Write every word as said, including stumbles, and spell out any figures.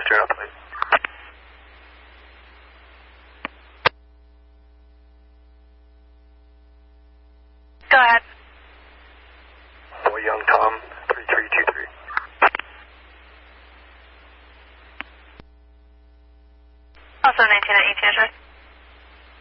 turn up, please. Go ahead. Boy Young Tom, three three two three. Also nineteen at eighteen, right?